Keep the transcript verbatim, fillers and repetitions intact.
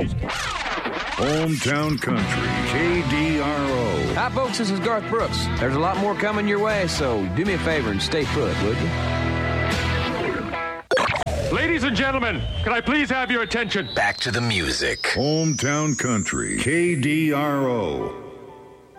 Hometown Country, K D R O. Hi, folks. This is Garth Brooks. There's a lot more coming your way, so do me a favor and stay put, would you? Ladies and gentlemen, can I please have your attention? Back to the music. Hometown Country, K D R O.